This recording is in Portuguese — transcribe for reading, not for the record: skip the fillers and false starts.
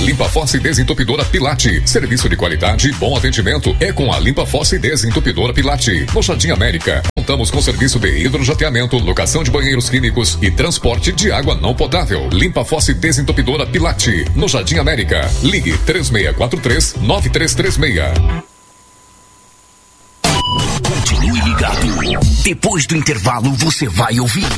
Limpa Fossa e Desentupidora Pilate. Serviço de qualidade e bom atendimento é com a Limpa Fossa e Desentupidora Pilate. No Jardim América, contamos com serviço de hidrojateamento, locação de banheiros químicos e transporte de água não potável. Limpa Fossa e Desentupidora Pilate. No Jardim América. Ligue 3643-9336. Continue ligado. Depois do intervalo você vai ouvir